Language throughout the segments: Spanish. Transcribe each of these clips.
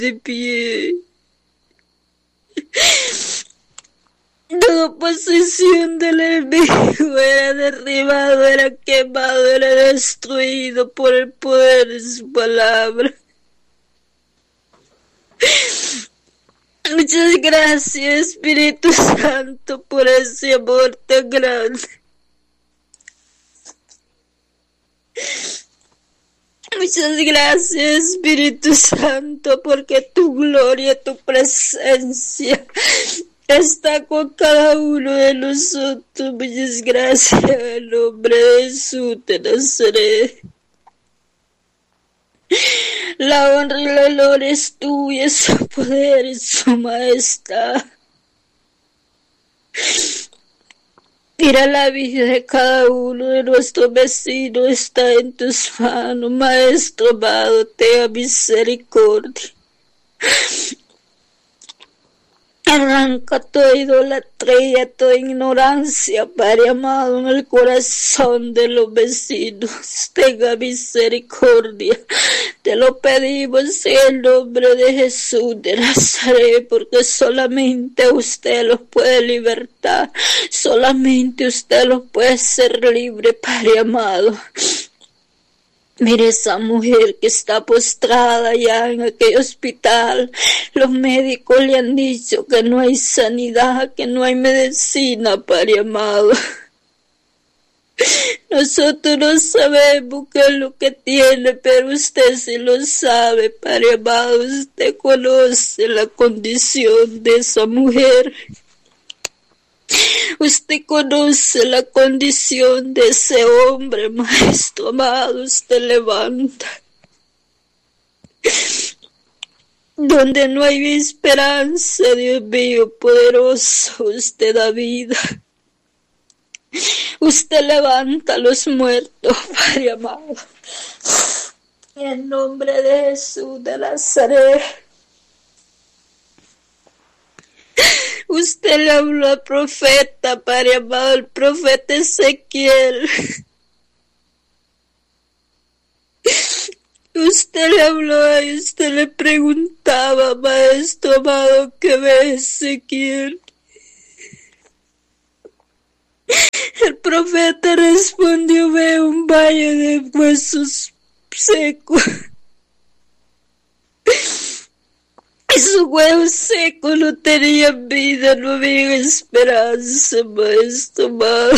de pie. Toda posesión del enemigo era derribado, era quemado, era destruido por el poder de su palabra. Muchas gracias, Espíritu Santo, por ese amor tan grande. Muchas gracias, Espíritu Santo, porque tu gloria, tu presencia está con cada uno de nosotros. Muchas gracias en el nombre de Jesús de Nazaret. La honra y la gloria es tuya, su poder y su majestad. Mira, la vida de cada uno de nuestros vecinos está en tus manos, Maestro amado, tenga misericordia. Arranca toda idolatría, toda ignorancia, Padre amado, en el corazón de los vecinos. Tenga misericordia. Te lo pedimos en el nombre de Jesús de Nazaret, porque solamente usted los puede libertar. Solamente usted los puede hacer libre, Padre amado. Mire esa mujer que está postrada ya en aquel hospital. Los médicos le han dicho que no hay sanidad, que no hay medicina, Padre amado. Nosotros no sabemos qué es lo que tiene, pero usted sí lo sabe, Padre amado. Usted conoce la condición de esa mujer. Usted conoce la condición de ese hombre, Maestro amado. Usted levanta. Donde no hay esperanza, Dios mío poderoso, usted da vida. Usted levanta a los muertos, Padre amado. En el nombre de Jesús de Nazaret. Usted le habló al profeta, Padre amado, el profeta Ezequiel. Usted le habló y usted le preguntaba, Maestro amado, ¿qué ve Ezequiel? El profeta respondió, ve un valle de huesos secos. Esos huevos secos no tenían vida, no había esperanza, Maestro amado.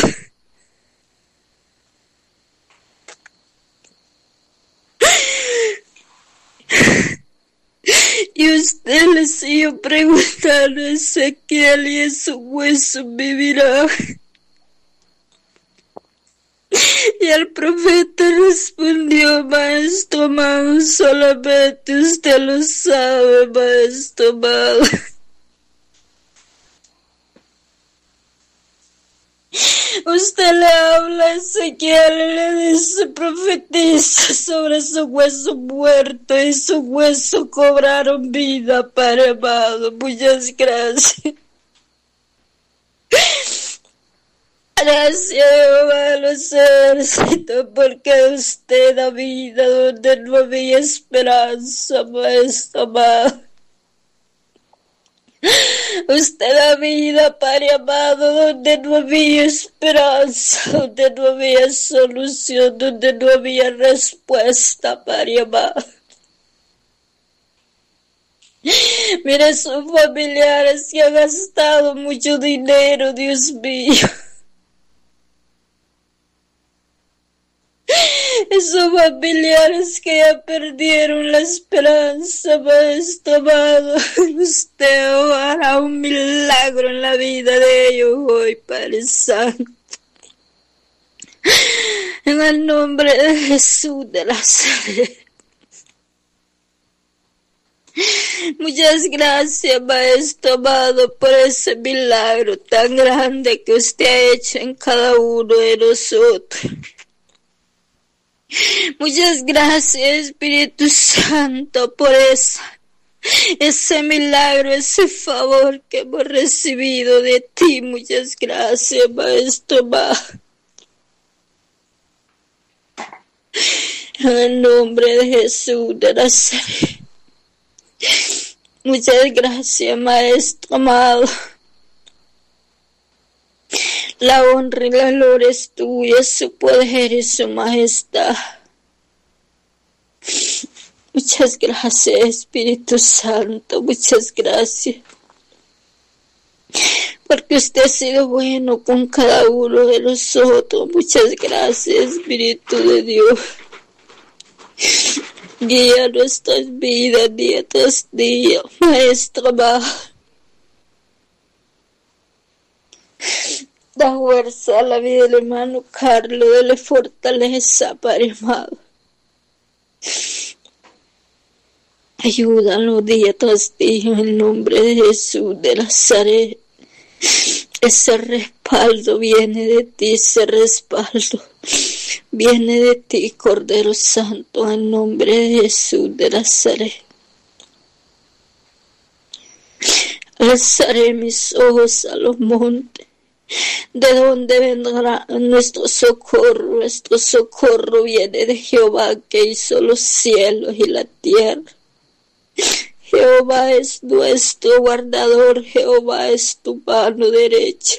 Y usted le siguió preguntando a Ezequiel, y esos huesos vivirán. Y el profeta respondió, Maestro amado, solamente usted lo sabe, Maestro amado. Usted le habla a Ezequiel y le dice, profetiza sobre esos huesos muertos, y esos huesos cobraron vida, Padre amado. Muchas gracias. Gracias, Jehová de los ejércitos, porque usted da vida donde no había esperanza, Maestro amado. Usted da vida, Padre amado, donde no había esperanza, donde no había solución, donde no había respuesta, Padre amado. Mire sus familiares que han gastado mucho dinero, Dios mío. Esos familiares que ya perdieron la esperanza, Maestro amado, usted hará un milagro en la vida de ellos hoy, Padre Santo. En el nombre de Jesús de Nazaret. Muchas gracias, Maestro amado, por ese milagro tan grande que usted ha hecho en cada uno de nosotros. Muchas gracias, Espíritu Santo, por ese milagro, ese favor que hemos recibido de ti. Muchas gracias, Maestro amado. En el nombre de Jesús de Nazaret. Muchas gracias, Maestro amado. La honra y la gloria es tuya, su poder y su majestad. Muchas gracias, Espíritu Santo, muchas gracias. Porque usted ha sido bueno con cada uno de nosotros. Muchas gracias, Espíritu de Dios. Guía nuestras vidas día tras día, Maestro amado. Da fuerza a la vida del hermano Carlos, dale fortaleza, Padre amado. Ayúdalo día tras día en el nombre de Jesús de Nazaret. Ese respaldo viene de ti, ese respaldo viene de ti, Cordero Santo, en nombre de Jesús de Nazaret. Alzaré mis ojos a los montes, de donde vendrá nuestro socorro. Nuestro socorro viene de Jehová, que hizo los cielos y la tierra. Jehová es nuestro guardador, Jehová es tu mano derecha.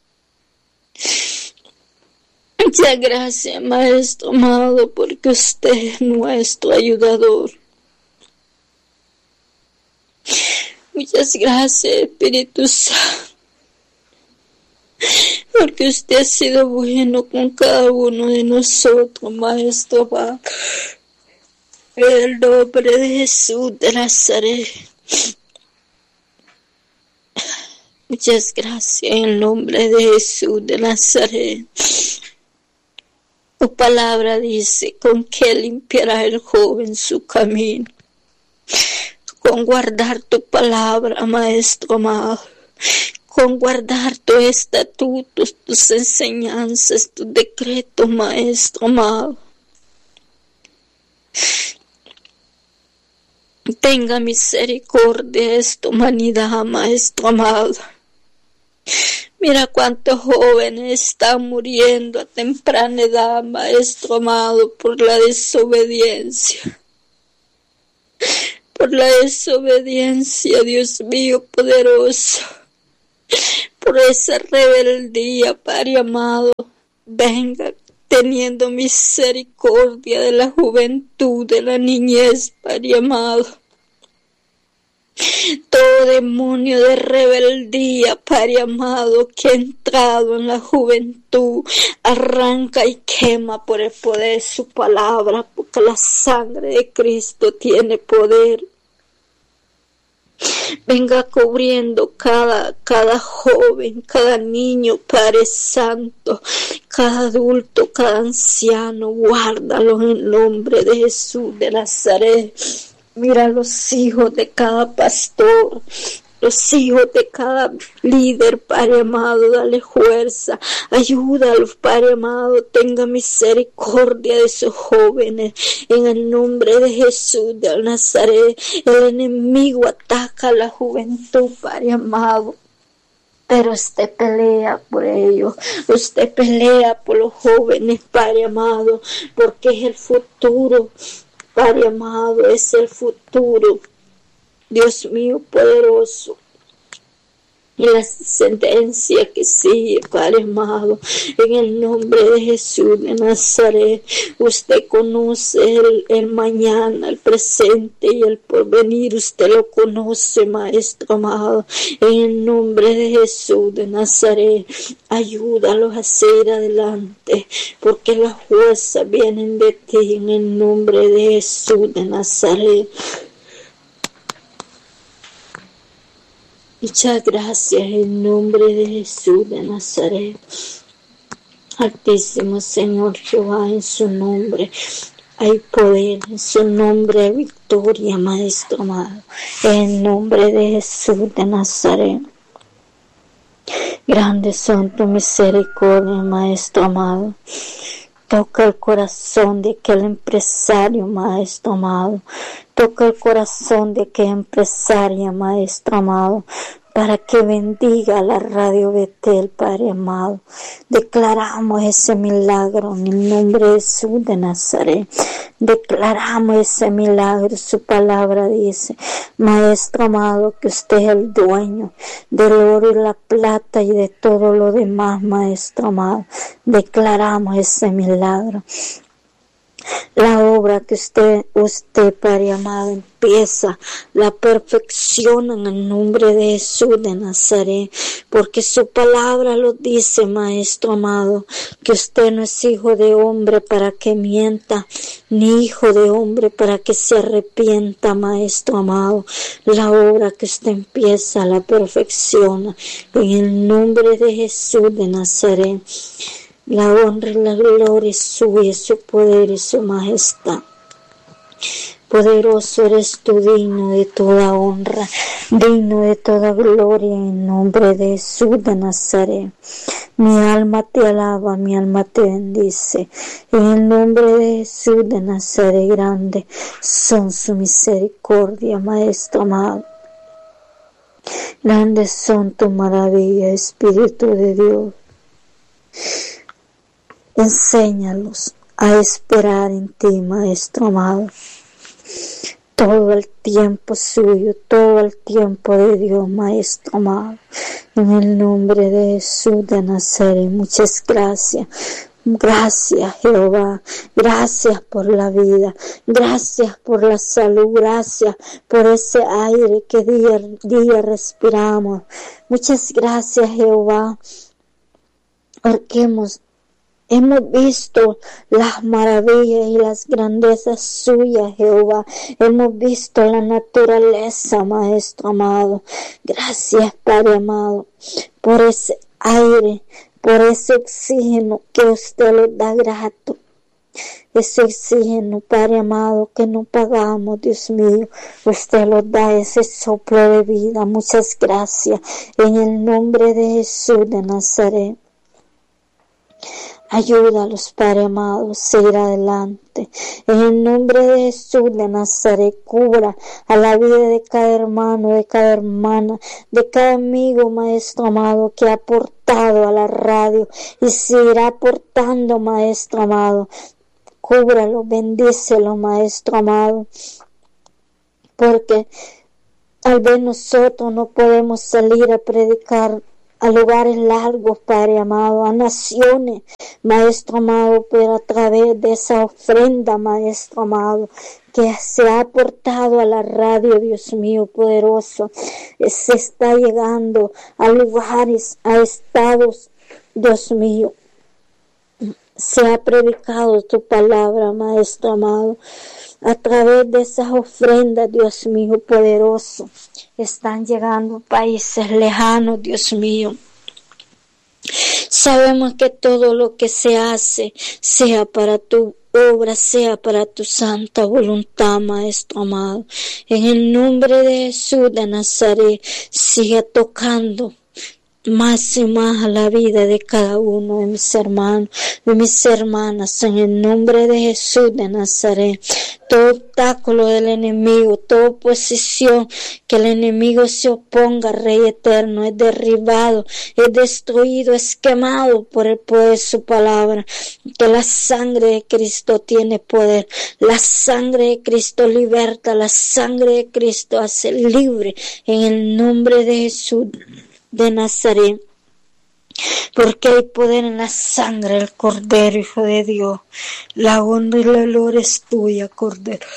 Muchas gracias, Maestro amado, porque usted es nuestro ayudador. Muchas gracias, Espíritu Santo, porque usted ha sido bueno con cada uno de nosotros, Maestro amado. En el nombre de Jesús de Nazaret. Muchas gracias en el nombre de Jesús de Nazaret. Tu palabra dice, ¿con qué limpiará el joven su camino? Con guardar tu palabra, Maestro amado. Con guardar tus estatutos, tus enseñanzas, tus decretos, Maestro amado. Tenga misericordia de esta humanidad, Maestro amado. Mira cuántos jóvenes están muriendo a temprana edad, Maestro amado, por la desobediencia. Por la desobediencia, Dios mío poderoso. Por esa rebeldía, Padre amado. Venga teniendo misericordia de la juventud, de la niñez, Padre amado. Todo demonio de rebeldía, Padre amado, que ha entrado en la juventud, arranca y quema por el poder de su palabra, porque la sangre de Cristo tiene poder. Venga cubriendo cada joven, cada niño, Padre Santo, cada adulto, cada anciano, guárdalos en el nombre de Jesús de Nazaret. Mira los hijos de cada pastor, los hijos de cada líder, Padre amado, dale fuerza, ayúdalos, Padre amado, tenga misericordia de esos jóvenes, en el nombre de Jesús de Nazaret. El enemigo ataca a la juventud, Padre amado, pero usted pelea por ellos, usted pelea por los jóvenes, Padre amado, porque es el futuro, Padre amado, es el futuro. Dios mío poderoso, y la sentencia que sigue, Padre amado, en el nombre de Jesús de Nazaret. Usted conoce el mañana, el presente y el porvenir, usted lo conoce, Maestro amado, en el nombre de Jesús de Nazaret. Ayúdalos a seguir adelante, porque las fuerzas vienen de ti, en el nombre de Jesús de Nazaret. Muchas gracias en el nombre de Jesús de Nazaret. Altísimo Señor Jehová, en su nombre hay poder, en su nombre hay victoria, Maestro amado. En el nombre de Jesús de Nazaret. Grandes son tu misericordia, Maestro amado. Toca el corazón de aquel empresario, Maestro amado. Toca el corazón de aquella empresaria, Maestro amado. para que bendiga la Radio Betel, Padre amado. Declaramos ese milagro en el nombre de Jesús de Nazaret. Declaramos ese milagro. Su palabra dice, Maestro amado, que usted es el dueño del oro y la plata y de todo lo demás, Maestro amado. Declaramos ese milagro. La obra que usted, Padre amado, empieza, la perfecciona en el nombre de Jesús de Nazaret, porque su palabra lo dice, Maestro amado, que usted no es hijo de hombre para que mienta, ni hijo de hombre para que se arrepienta, Maestro amado. La obra que usted empieza, la perfecciona en el nombre de Jesús de Nazaret. La honra y la gloria es suya, su poder y su majestad. Poderoso eres tú, digno de toda honra, digno de toda gloria, en nombre de Jesús de Nazaret. Mi alma te alaba, mi alma te bendice. En el nombre de Jesús de Nazaret, grande son su misericordia, Maestro amado. Grandes son tu maravilla, Espíritu de Dios. Enséñalos a esperar en ti, Maestro amado. Todo el tiempo suyo, todo el tiempo de Dios, Maestro amado. En el nombre de Jesús de Nazaret, muchas gracias. Gracias, Jehová. Gracias por la vida. Gracias por la salud. Gracias por ese aire que día a día respiramos. Muchas gracias, Jehová, porque hemos visto las maravillas y las grandezas suyas, Jehová. Hemos visto la naturaleza, Maestro amado. Gracias, Padre amado, por ese aire, por ese oxígeno que usted nos da grato. Ese oxígeno, Padre amado, que no pagamos, Dios mío. Usted nos da ese soplo de vida. Muchas gracias. En el nombre de Jesús de Nazaret. Ayúdalos, Padre amado, a seguir adelante. En el nombre de Jesús de Nazaret, cubra a la vida de cada hermano, de cada hermana, de cada amigo, Maestro amado, que ha aportado a la radio y seguirá aportando, Maestro amado. Cúbralo, bendícelo, Maestro amado, porque tal vez nosotros no podemos salir a predicar a lugares largos, Padre amado, a naciones, Maestro amado, pero a través de esa ofrenda, Maestro amado, que se ha aportado a la radio, Dios mío poderoso, se está llegando a lugares, a estados, Dios mío. Se ha predicado tu palabra, Maestro amado, a través de esas ofrendas, Dios mío poderoso. Están llegando países lejanos, Dios mío. Sabemos que todo lo que se hace sea para tu obra, sea para tu santa voluntad, Maestro amado. En el nombre de Jesús de Nazaret, siga tocando más y más a la vida de cada uno de mis hermanos, de mis hermanas, en el nombre de Jesús de Nazaret. Todo obstáculo del enemigo, toda oposición que el enemigo se oponga, Rey eterno, es derribado, es destruido, es quemado por el poder de su palabra. Que la sangre de Cristo tiene poder, la sangre de Cristo liberta, la sangre de Cristo hace libre, en el nombre de Jesús de Nazaret, porque hay poder en la sangre del Cordero, Hijo de Dios. La honra y la gloria es tuya, Cordero.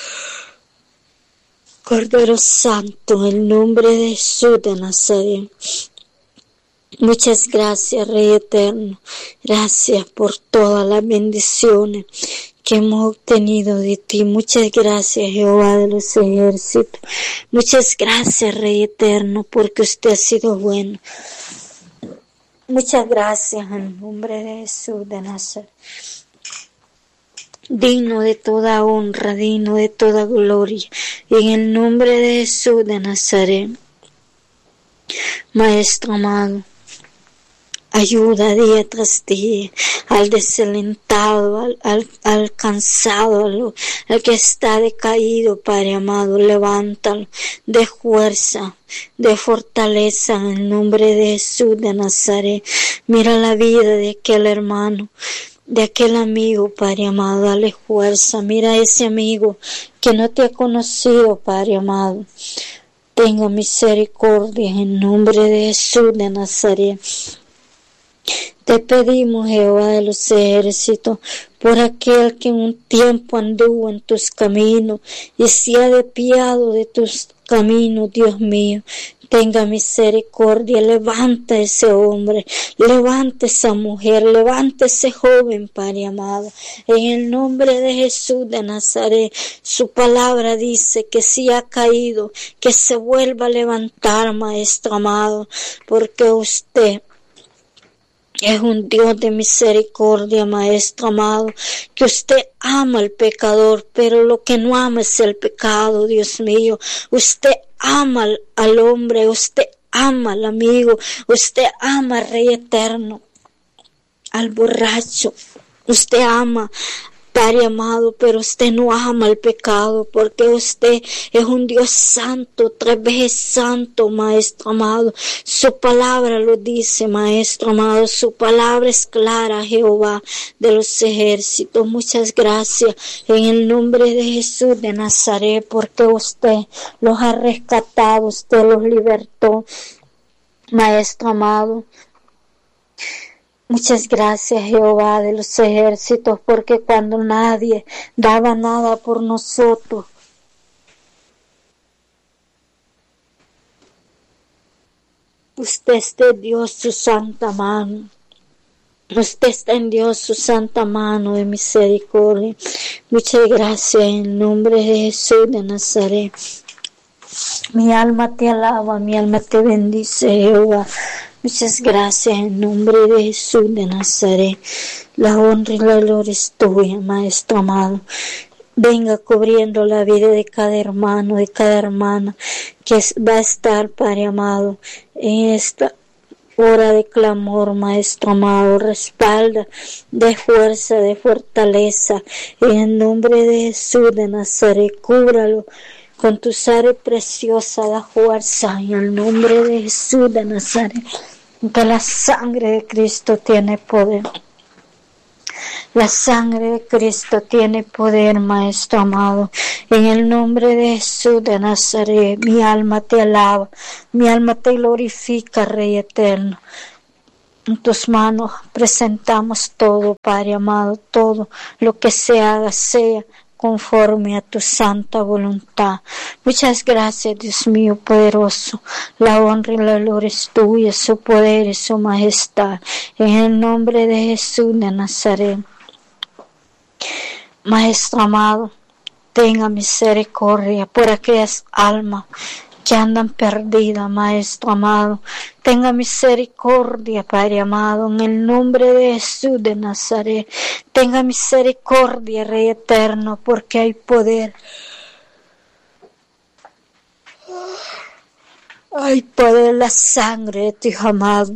Cordero Santo, en el nombre de Jesús de Nazaret. Muchas gracias, Rey eterno. Gracias por todas las bendiciones que hemos obtenido de ti. Muchas gracias, Jehová de los ejércitos. Muchas gracias, Rey eterno, porque usted ha sido bueno. Muchas gracias en el nombre de Jesús de Nazaret. Digno de toda honra, digno de toda gloria. En el nombre de Jesús de Nazaret. Maestro amado, Ayuda día tras día al desalentado, al cansado, al que está decaído, Padre amado. Levántalo de fuerza, de fortaleza en el nombre de Jesús de Nazaret. Mira la vida de aquel hermano, de aquel amigo, Padre amado. Dale fuerza. Mira a ese amigo que no te ha conocido, Padre amado. Tenga misericordia en nombre de Jesús de Nazaret. Te pedimos, Jehová de los ejércitos, por aquel que en un tiempo anduvo en tus caminos y se ha desviado de tus caminos, Dios mío. Tenga misericordia, levanta ese hombre, levanta esa mujer, levanta ese joven, Padre amado. En el nombre de Jesús de Nazaret, su palabra dice que si ha caído, que se vuelva a levantar, Maestro amado, porque usted es un Dios de misericordia, Maestro amado, que usted ama al pecador, pero lo que no ama es el pecado, Dios mío. Usted ama al hombre, usted ama al amigo, usted ama al Rey eterno, al borracho. Usted ama, Padre amado, pero usted no ama el pecado, porque usted es un Dios santo, 3 veces santo, Maestro amado. Su palabra lo dice, Maestro amado, su palabra es clara, Jehová de los ejércitos. Muchas gracias en el nombre de Jesús de Nazaret, porque usted los ha rescatado, usted los libertó, Maestro amado. Muchas gracias, Jehová de los ejércitos, porque cuando nadie daba nada por nosotros, usted extendió su santa mano. Usted extendió su santa mano de misericordia. Muchas gracias en el nombre de Jesús de Nazaret. Mi alma te alaba, mi alma te bendice, Jehová. Muchas gracias en nombre de Jesús de Nazaret. La honra y la gloria es tuya, Maestro amado. Venga cubriendo la vida de cada hermano, de cada hermana que va a estar, Padre amado, en esta hora de clamor, Maestro amado. Respalda de fuerza, de fortaleza. En el nombre de Jesús de Nazaret, cúbralo con tu sangre preciosa, da fuerza en el nombre de Jesús de Nazaret, que la sangre de Cristo tiene poder. La sangre de Cristo tiene poder, Maestro amado. En el nombre de Jesús de Nazaret, mi alma te alaba, mi alma te glorifica, Rey eterno. En tus manos presentamos todo, Padre amado, todo lo que se haga sea conforme a tu santa voluntad. Muchas gracias, Dios mío poderoso. La honra y la gloria es tuya, su poder y su majestad. En el nombre de Jesús de Nazaret. Maestro amado, tenga misericordia por aquellas almas que andan perdidas, Maestro amado. Tenga misericordia, Padre amado, en el nombre de Jesús de Nazaret. Tenga misericordia, Rey eterno, porque hay poder. Hay poder en la sangre de tu Hijo amado.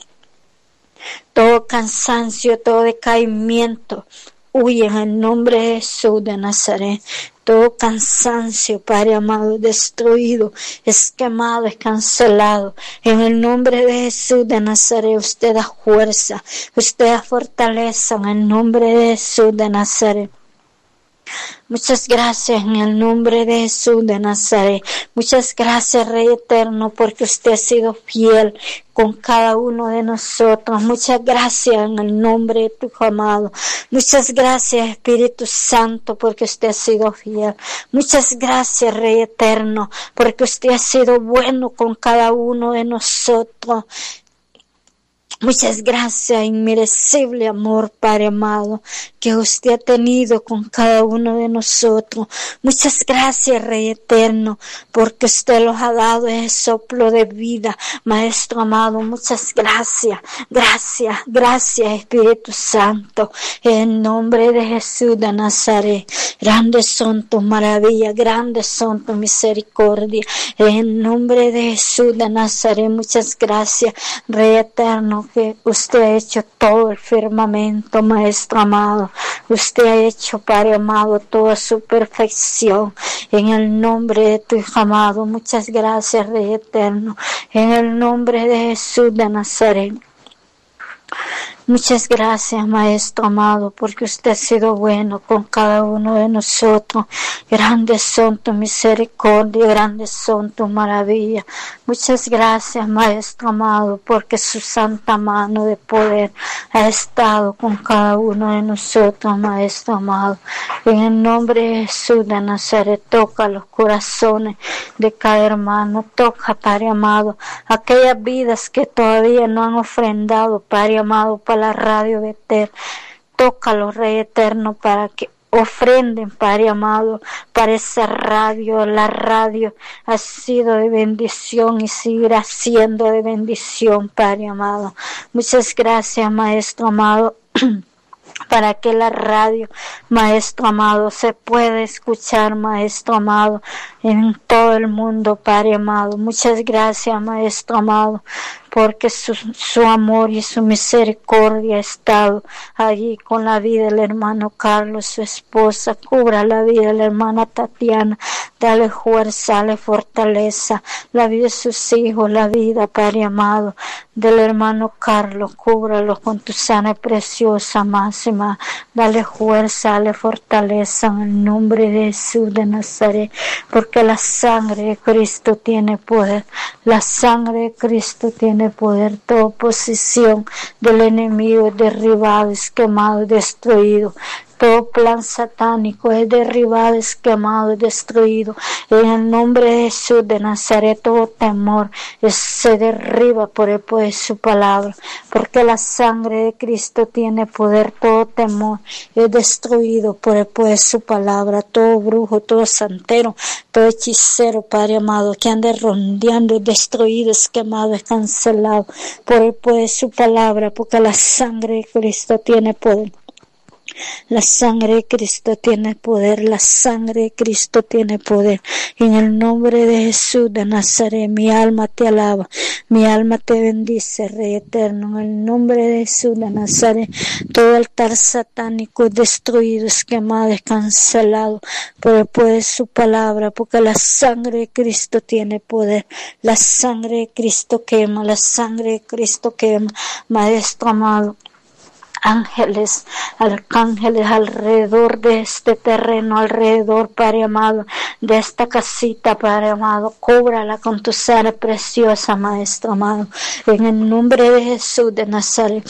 Todo cansancio, todo decaimiento, huye en el nombre de Jesús de Nazaret. Todo cansancio, Padre amado, destruido, es quemado, es cancelado. En el nombre de Jesús de Nazaret, usted da fuerza, usted da fortaleza en el nombre de Jesús de Nazaret. Muchas gracias en el nombre de Jesús de Nazaret. Muchas gracias, Rey eterno, porque usted ha sido fiel con cada uno de nosotros. Muchas gracias en el nombre de tu Hijo amado. Muchas gracias, Espíritu Santo, porque usted ha sido fiel. Muchas gracias, Rey eterno, porque usted ha sido bueno con cada uno de nosotros. Muchas gracias, inmerecible amor, Padre amado, que usted ha tenido con cada uno de nosotros. Muchas gracias, Rey eterno, porque usted los ha dado ese soplo de vida, Maestro amado. Muchas gracias, gracias, gracias, Espíritu Santo, en el nombre de Jesús de Nazaret. Grandes son tus maravillas, grandes son tus misericordias. En el nombre de Jesús de Nazaret, muchas gracias, Rey eterno, porque usted ha hecho todo el firmamento, Maestro amado. Usted ha hecho, Padre amado, toda su perfección. En el nombre de tu Hijo amado, muchas gracias, Rey eterno. En el nombre de Jesús de Nazaret. Muchas gracias, Maestro amado, porque usted ha sido bueno con cada uno de nosotros. Grandes son tu misericordia, grandes son tus maravillas. Muchas gracias, Maestro amado, porque su santa mano de poder ha estado con cada uno de nosotros, Maestro amado. En el nombre de Jesús de Nazaret, toca los corazones de cada hermano. Toca, Padre amado, aquellas vidas que todavía no han ofrendado, Padre amado, para la radio de Betel. Tócalo, Rey eterno, para que ofrenden, Padre amado, para esa radio. La radio ha sido de bendición y seguirá siendo de bendición, Padre amado. Muchas gracias, Maestro amado, para que la radio, Maestro amado, se pueda escuchar, Maestro amado, en todo el mundo, Padre amado. Muchas gracias, Maestro amado, porque su amor y su misericordia ha estado allí con la vida del hermano Carlos, su esposa. Cubra la vida de la hermana Tatiana, dale fuerza, dale fortaleza, la vida de sus hijos, la vida, Padre amado, del hermano Carlos. Cúbralo con tu sana y preciosa máxima, dale fuerza, dale fortaleza en el nombre de Jesús de Nazaret, porque la sangre de Cristo tiene poder, la sangre de Cristo tiene poder. Toda oposición del enemigo es derribado, es quemado, destruido. Todo plan satánico es derribado, es quemado, es destruido. En el nombre de Jesús de Nazaret, todo temor se derriba por el poder de su palabra, porque la sangre de Cristo tiene poder. Todo temor es destruido por el poder de su palabra. Todo brujo, todo santero, todo hechicero, Padre amado, que ande rondeando, es destruido, es quemado, es cancelado por el poder de su palabra, porque la sangre de Cristo tiene poder. La sangre de Cristo tiene poder, la sangre de Cristo tiene poder. En el nombre de Jesús de Nazaret, mi alma te alaba, mi alma te bendice, Rey eterno. En el nombre de Jesús de Nazaret, todo altar satánico es destruido, es quemado, es cancelado por el poder de su palabra, porque la sangre de Cristo tiene poder. La sangre de Cristo quema, la sangre de Cristo quema, Maestro amado. Ángeles, arcángeles alrededor de este terreno, alrededor, Padre amado, de esta casita, Padre amado, cúbrala con tu sangre preciosa, Maestro amado, en el nombre de Jesús de Nazaret.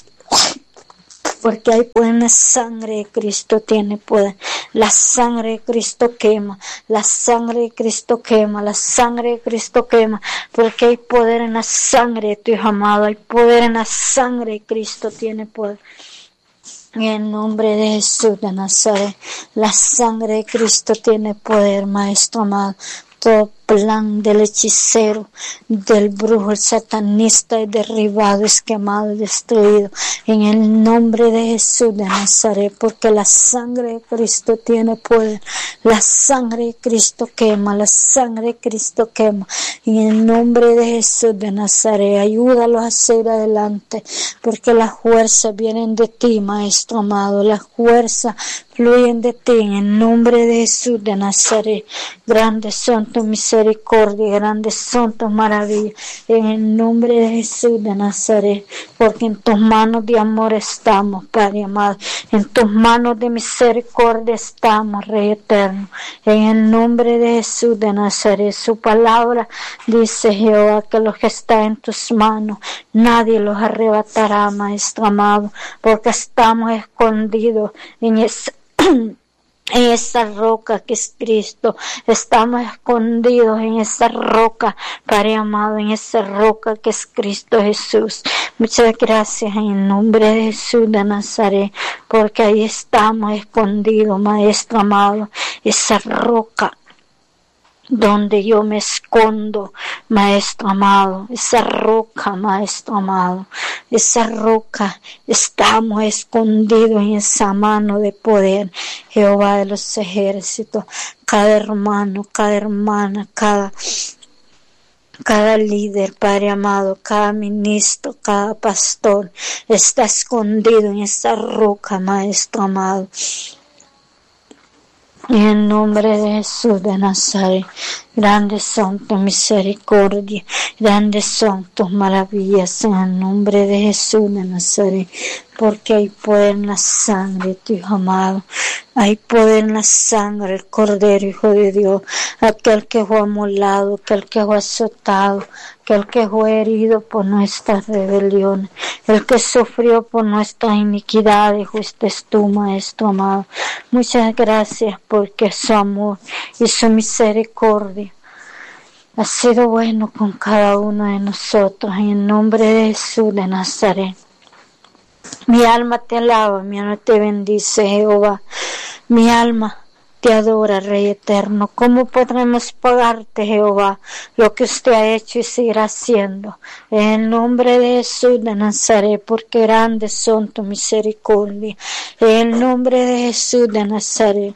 Porque hay buena sangre de Cristo tiene poder. La sangre de Cristo quema, la sangre de Cristo quema, la sangre de Cristo quema, porque hay poder en la sangre de tu Hijo amado, hay poder en la sangre de Cristo tiene poder. En el nombre de Jesús de Nazaret, la sangre de Cristo tiene poder, Maestro amado. Todo plan del hechicero, del brujo, el satanista es derribado, es quemado, es destruido. En el nombre de Jesús de Nazaret, porque la sangre de Cristo tiene poder. La sangre de Cristo quema, la sangre de Cristo quema. En el nombre de Jesús de Nazaret, ayúdalos a seguir adelante, porque las fuerzas vienen de ti, Maestro amado. Las fuerzas fluyen de ti, en el nombre de Jesús de Nazaret. Grandes son tus misericordia, grandes son tus maravillas, en el nombre de Jesús de Nazaret, porque en tus manos de amor estamos, Padre amado, en tus manos de misericordia estamos, Rey eterno, en el nombre de Jesús de Nazaret. Su palabra dice, Jehová, que los que están en tus manos, nadie los arrebatará, Maestro amado, porque estamos escondidos en esa roca que es Cristo. Estamos escondidos en esa roca, Padre amado, en esa roca que es Cristo Jesús. Muchas gracias en el nombre de Jesús de Nazaret, porque ahí estamos escondidos, Maestro amado, esa roca donde yo me escondo, Maestro amado, esa roca, Maestro amado, esa roca, estamos escondidos en esa mano de poder, Jehová de los ejércitos. Cada hermano, cada hermana, cada Cada líder, Padre amado, cada ministro, cada pastor está escondido en esta roca, Maestro amado. En el nombre de Jesús de Nazaret, grandes son tus misericordias, grandes son tus maravillas en el nombre de Jesús de Nazaret, porque hay poder en la sangre de tu Hijo amado, hay poder en la sangre del Cordero Hijo de Dios, aquel que fue amolado, aquel que fue azotado, aquel que fue herido por nuestras rebeliones, el que sufrió por nuestras iniquidades, fuiste tú, Maestro amado. Muchas gracias porque su amor y su misericordia ha sido bueno con cada uno de nosotros, en el nombre de Jesús de Nazaret. Mi alma te alaba, mi alma te bendice, Jehová. Mi alma te adora, Rey eterno. ¿Cómo podremos pagarte, Jehová, lo que usted ha hecho y seguirá haciendo? En el nombre de Jesús de Nazaret, porque grandes son tu misericordia. En el nombre de Jesús de Nazaret.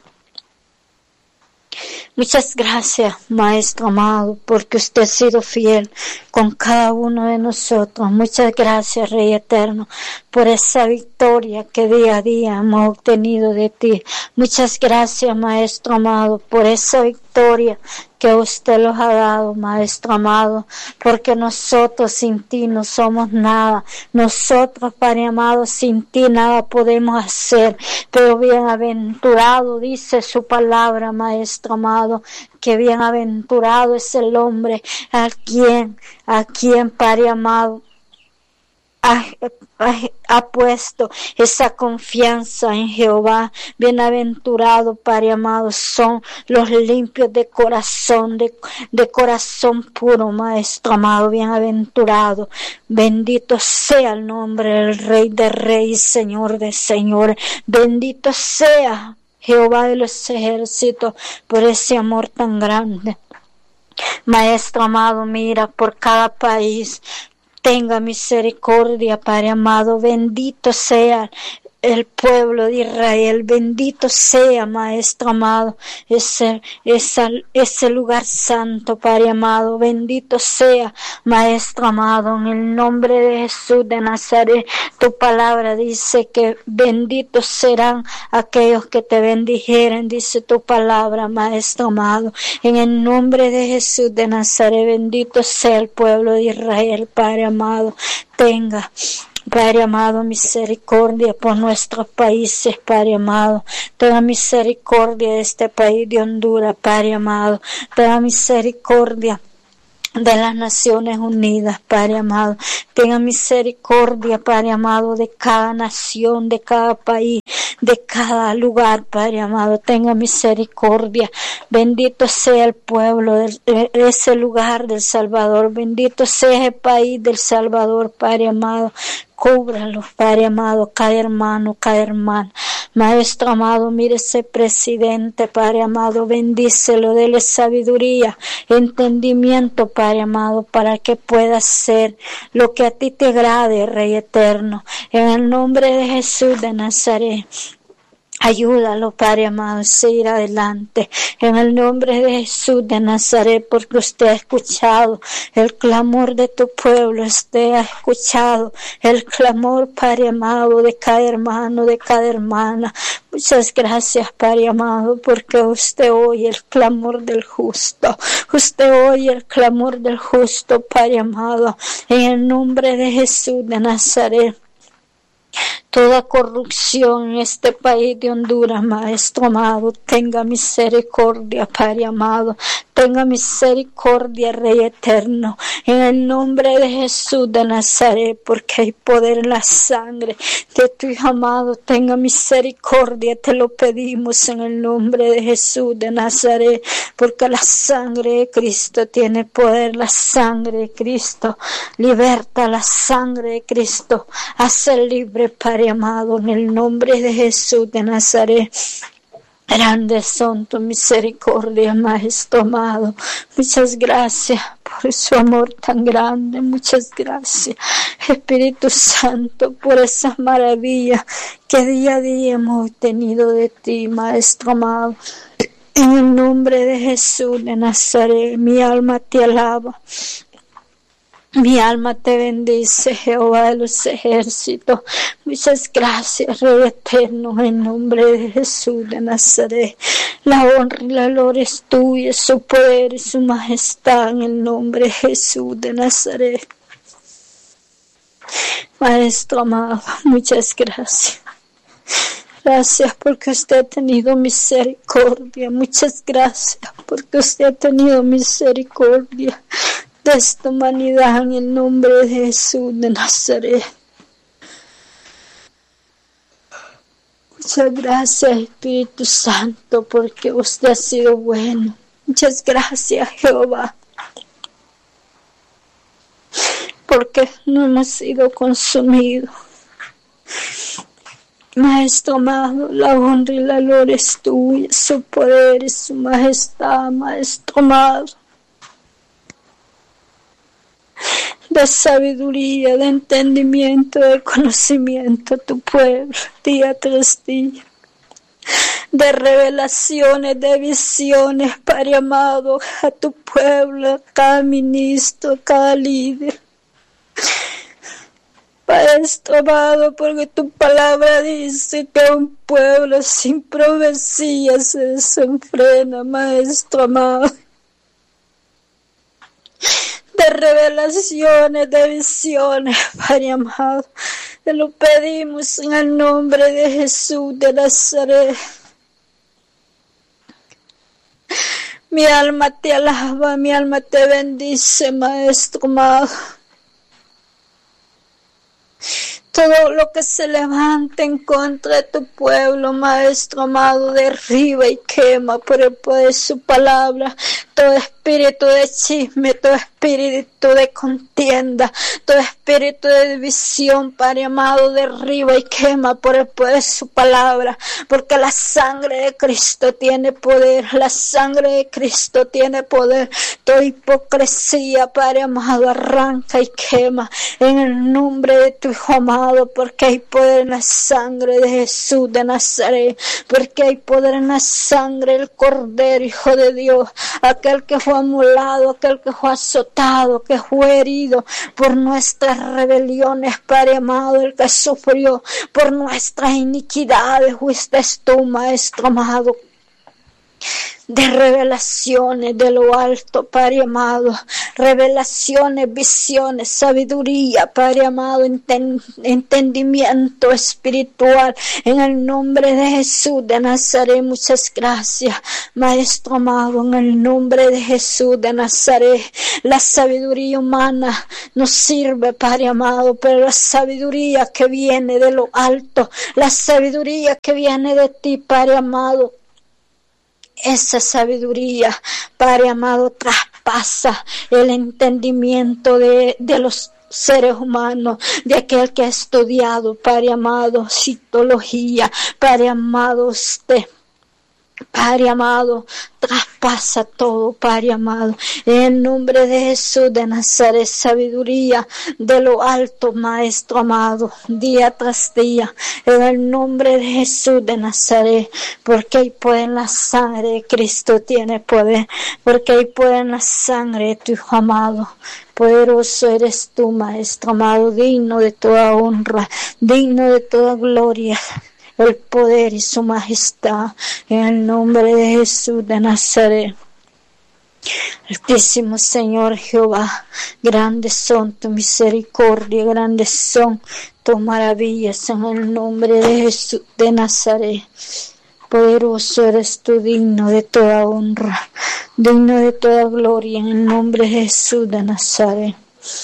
Muchas gracias, Maestro amado, porque usted ha sido fiel con cada uno de nosotros. Muchas gracias, Rey eterno, por esa victoria que día a día hemos obtenido de ti. Muchas gracias, Maestro amado, por esa victoria que usted los ha dado, Maestro amado, porque nosotros sin ti no somos nada. Nosotros, Padre amado, sin ti nada podemos hacer, pero bienaventurado dice su palabra, Maestro amado, que bienaventurado es el hombre a quien, Padre amado, ha puesto esa confianza en Jehová. Bienaventurado, Padre amado, son los limpios de corazón, de corazón puro, Maestro amado. Bienaventurado, bendito sea el nombre del Rey de Reyes, Señor de Señores. Bendito sea Jehová de los ejércitos por ese amor tan grande. Maestro amado, mira por cada país. Tenga misericordia, Padre amado, bendito sea el pueblo de Israel, bendito sea, Maestro amado, ese lugar santo, Padre amado, bendito sea, Maestro amado, en el nombre de Jesús de Nazaret. Tu palabra dice que benditos serán aquellos que te bendijeren, dice tu palabra, Maestro amado, en el nombre de Jesús de Nazaret. Bendito sea el pueblo de Israel, Padre amado. Tenga, Padre amado, misericordia por nuestros países, Padre amado. Tenga misericordia de este país de Honduras, Padre amado. Tenga misericordia de las Naciones Unidas, Padre amado. Tenga misericordia, Padre amado, de cada nación, de cada país, de cada lugar, Padre amado. Tenga misericordia. Bendito sea el pueblo de ese lugar del Salvador. Bendito sea el país del Salvador, Padre amado. Cúbralos, Padre amado, cada hermano, cada hermana. Maestro amado, mire ese presidente, Padre amado, bendícelo, dele sabiduría, entendimiento, Padre amado, para que pueda hacer lo que a ti te agrade, Rey eterno. En el nombre de Jesús de Nazaret. Ayúdalo, Padre amado, a seguir adelante. En el nombre de Jesús de Nazaret, porque usted ha escuchado el clamor de tu pueblo. Usted ha escuchado el clamor, Padre amado, de cada hermano, de cada hermana. Muchas gracias, Padre amado, porque usted oye el clamor del justo. Usted oye el clamor del justo, Padre amado. En el nombre de Jesús de Nazaret. Toda corrupción en este país de Honduras, Maestro amado, tenga misericordia, Padre amado, tenga misericordia, Rey eterno, en el nombre de Jesús de Nazaret, porque hay poder en la sangre de tu Hijo amado. Tenga misericordia, te lo pedimos en el nombre de Jesús de Nazaret, porque la sangre de Cristo tiene poder. La sangre de Cristo liberta, la sangre de Cristo hace libre, Padre amado, en el nombre de Jesús de Nazaret. Grandes son tu misericordia, Maestro amado. Muchas gracias por su amor tan grande. Muchas gracias, Espíritu Santo, por esas maravillas que día a día hemos obtenido de ti, Maestro amado. En el nombre de Jesús de Nazaret, mi alma te alaba. Mi alma te bendice, Jehová de los ejércitos. Muchas gracias, Rey eterno, en nombre de Jesús de Nazaret. La honra y la gloria es tuya, su poder y su majestad en el nombre de Jesús de Nazaret. Maestro amado, muchas gracias. Gracias porque usted ha tenido misericordia. Muchas gracias porque usted ha tenido misericordia de esta humanidad en el nombre de Jesús de Nazaret. Muchas gracias, Espíritu Santo, porque usted ha sido bueno. Muchas gracias, Jehová, porque no hemos sido consumidos. Maestro amado, la honra y la gloria es tuya, su poder y su majestad, Maestro amado. De sabiduría, de entendimiento, de conocimiento a tu pueblo, día tras día. De revelaciones, de visiones, Padre amado, a tu pueblo, a cada ministro, a cada líder. Maestro amado, porque tu palabra dice que un pueblo sin profecía se desenfrena, Maestro amado. De revelaciones, de visiones, Padre amado, te lo pedimos en el nombre de Jesús de Nazaret. Mi alma te alaba, mi alma te bendice, Maestro amado. Todo lo que se levante en contra de tu pueblo, Maestro amado, derriba y quema por el poder de su palabra. Todo espíritu de chisme, todo espíritu de contienda, todo espíritu de división, Padre amado, derriba y quema por el poder de su palabra. Porque la sangre de Cristo tiene poder, la sangre de Cristo tiene poder. Toda hipocresía, Padre amado, arranca y quema en el nombre de tu Hijo amado, porque hay poder en la sangre de Jesús de Nazaret, porque hay poder en la sangre del Cordero, Hijo de Dios, aquel que fue amolado, aquel que fue azotado, que fue herido por nuestras rebeliones, Padre amado, el que sufrió por nuestras iniquidades, fuiste tú, Maestro amado. De revelaciones de lo alto, Padre amado, revelaciones, visiones, sabiduría, Padre amado, entendimiento espiritual, en el nombre de Jesús de Nazaret. Muchas gracias, Maestro amado, en el nombre de Jesús de Nazaret. La sabiduría humana nos sirve, Padre amado, pero la sabiduría que viene de lo alto, la sabiduría que viene de ti, Padre amado, esa sabiduría, Padre amado, traspasa el entendimiento de los seres humanos, de aquel que ha estudiado, Padre amado, citología, Padre amado, usted, Padre amado, traspasa todo, Padre amado, en el nombre de Jesús de Nazaret, sabiduría de lo alto, Maestro amado, día tras día, en el nombre de Jesús de Nazaret, porque hay poder en la sangre de Cristo, tiene poder, porque hay poder en la sangre de tu Hijo amado. Poderoso eres tú, Maestro amado, digno de toda honra, digno de toda gloria, el poder y su majestad, en el nombre de Jesús de Nazaret. Altísimo Señor Jehová, grandes son tu misericordia, grandes son tus maravillas, en el nombre de Jesús de Nazaret. Poderoso eres tú, digno de toda honra, digno de toda gloria, en el nombre de Jesús de Nazaret.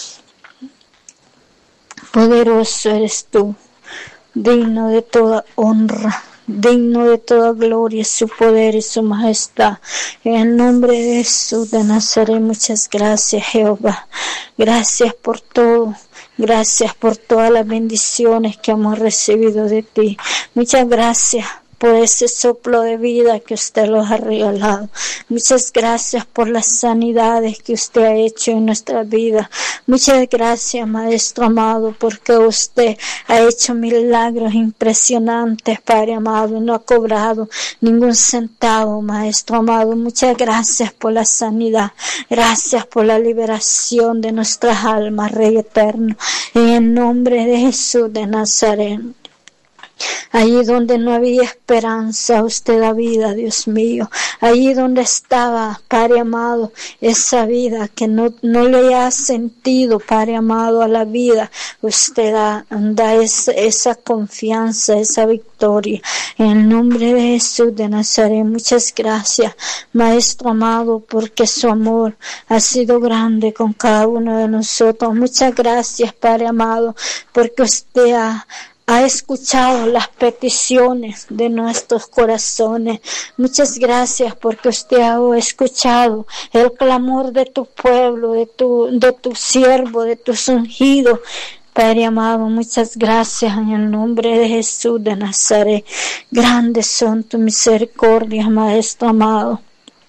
Poderoso eres tú, digno de toda honra, digno de toda gloria, su poder y su majestad. En el nombre de Jesús de Nazaret, muchas gracias, Jehová. Gracias por todo. Gracias por todas las bendiciones que hemos recibido de ti. Muchas gracias por ese soplo de vida que usted los ha regalado. Muchas gracias por las sanidades que usted ha hecho en nuestra vida. Muchas gracias, Maestro amado, porque usted ha hecho milagros impresionantes, Padre amado, y no ha cobrado ningún centavo, Maestro amado. Muchas gracias por la sanidad. Gracias por la liberación de nuestras almas, Rey eterno. En el nombre de Jesús de Nazaret. Allí donde no había esperanza, usted da vida, Dios mío. Allí donde estaba, Padre amado, esa vida que no le ha sentido, Padre amado, a la vida, usted da esa confianza, esa victoria. En el nombre de Jesús de Nazaret, muchas gracias, Maestro amado, porque su amor ha sido grande con cada uno de nosotros. Muchas gracias, Padre amado, porque usted ha escuchado las peticiones de nuestros corazones. Muchas gracias porque usted ha escuchado el clamor de tu pueblo, de tu siervo, de tus ungidos. Padre amado, muchas gracias en el nombre de Jesús de Nazaret. Grandes son tus misericordias, Maestro amado.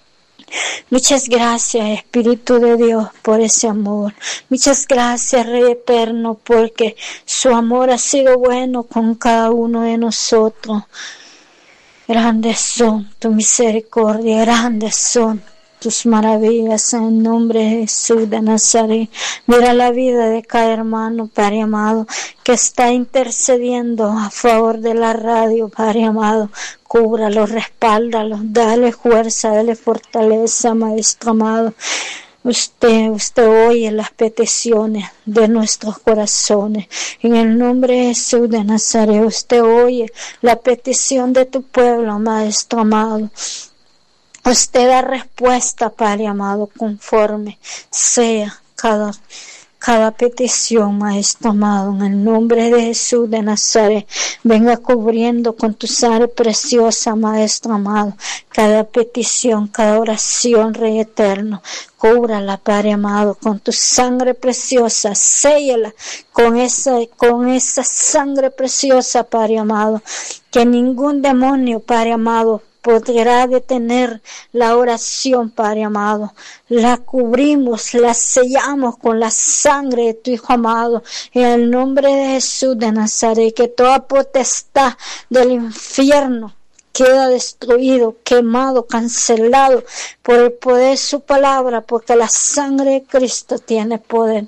Muchas gracias, Espíritu de Dios, por ese amor. Muchas gracias, Rey eterno, porque su amor ha sido bueno con cada uno de nosotros. Grandes son tu misericordia, grandes son tus maravillas en el nombre de Jesús de Nazaret. Mira la vida de cada hermano, Padre amado, que está intercediendo a favor de la radio, Padre amado. Cúbralo, respáldalo, dale fuerza, dale fortaleza, Maestro amado. Usted oye las peticiones de nuestros corazones. En el nombre de Jesús de Nazaret, usted oye la petición de tu pueblo, Maestro amado. Usted da respuesta, Padre amado, conforme sea cada petición, Maestro amado. En el nombre de Jesús de Nazaret, venga cubriendo con tu sangre preciosa, Maestro amado, cada petición, cada oración, Rey eterno. Cúbrala, Padre amado, con tu sangre preciosa, séllala con esa sangre preciosa, Padre amado, que ningún demonio, Padre amado, podrá detener la oración, Padre amado. La cubrimos, la sellamos con la sangre de tu Hijo amado, en el nombre de Jesús de Nazaret, que toda potestad del infierno queda destruido, quemado, cancelado por el poder de su palabra, porque la sangre de Cristo tiene poder.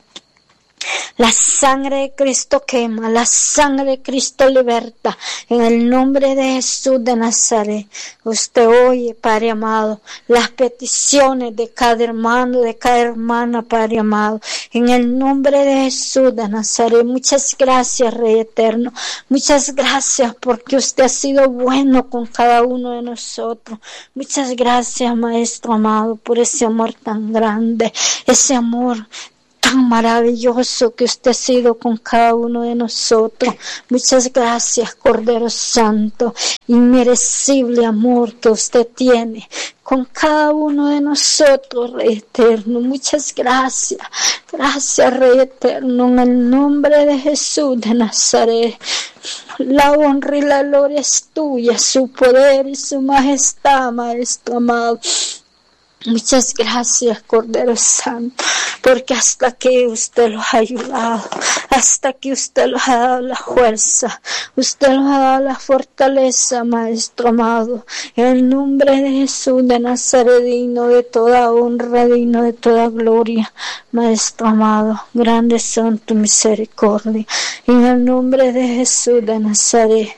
La sangre de Cristo quema, la sangre de Cristo liberta. En el nombre de Jesús de Nazaret, usted oye, Padre amado, las peticiones de cada hermano, de cada hermana, Padre amado. En el nombre de Jesús de Nazaret, muchas gracias, Rey eterno. Muchas gracias porque usted ha sido bueno con cada uno de nosotros. Muchas gracias, Maestro amado, por ese amor tan grande, ese amor tan maravilloso que usted ha sido con cada uno de nosotros. Muchas gracias, Cordero Santo, inmerecible amor que usted tiene con cada uno de nosotros, Rey eterno. Muchas gracias. Gracias, Rey eterno, en el nombre de Jesús de Nazaret. La honra y la gloria es tuya, su poder y su majestad, Maestro amado. Muchas gracias, Cordero Santo, porque hasta aquí usted los ha ayudado, hasta aquí usted los ha dado la fuerza, usted los ha dado la fortaleza, Maestro amado. En el nombre de Jesús de Nazaret, digno de toda honra, digno de toda gloria, Maestro amado, grandes son tu misericordia. En el nombre de Jesús de Nazaret,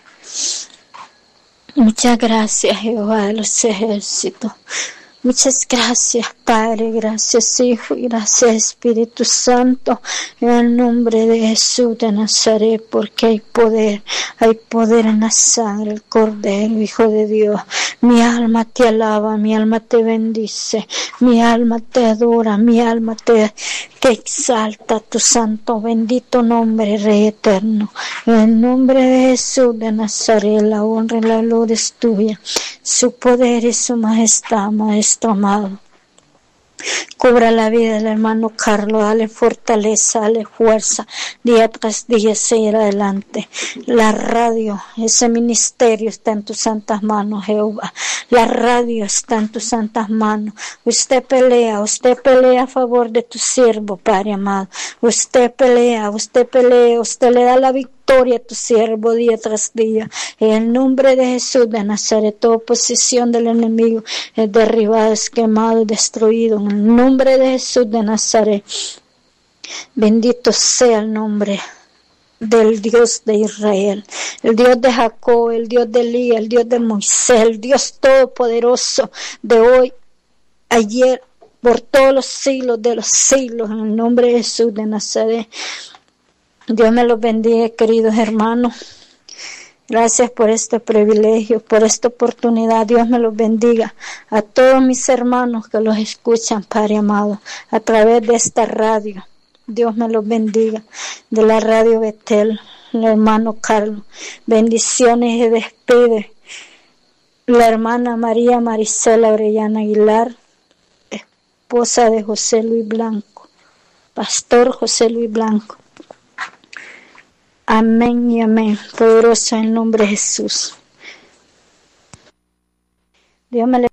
muchas gracias, Jehová de los ejércitos. Muchas gracias, Padre, gracias, Hijo, y gracias, Espíritu Santo, en el nombre de Jesús de Nazaret, porque hay poder en la sangre, el Cordero, Hijo de Dios. Mi alma te alaba, mi alma te bendice, mi alma te adora, mi alma te exalta tu santo, bendito nombre, Rey eterno. En el nombre de Jesús de Nazaret, la honra y la gloria es tuya, su poder y su majestad, Maestro amado. Cubra la vida del hermano Carlos, dale fortaleza, dale fuerza, día tras día seguir adelante. La radio, ese ministerio está en tus santas manos, Jehová. La radio está en tus santas manos. Usted pelea a favor de tu siervo, Padre amado. Usted pelea, usted le da la victoria a tu siervo día tras día. En el nombre de Jesús de Nazaret, toda oposición del enemigo es derribada, es quemado, destruido. En el nombre de Jesús de Nazaret, bendito sea el nombre del Dios de Israel, el Dios de Jacob, el Dios de Elías, el Dios de Moisés, el Dios todopoderoso de hoy, ayer, por todos los siglos de los siglos, en el nombre de Jesús de Nazaret. Dios me los bendiga, queridos hermanos. Gracias por este privilegio, por esta oportunidad. Dios me los bendiga. A todos mis hermanos que los escuchan, Padre amado, a través de esta radio. Dios me los bendiga. De la radio Betel, el hermano Carlos. Bendiciones y despide. La hermana María Marisela Orellana Aguilar, esposa de José Luis Blanco. Pastor José Luis Blanco. Amén y amén. Poderoso en el nombre de Jesús. Dios me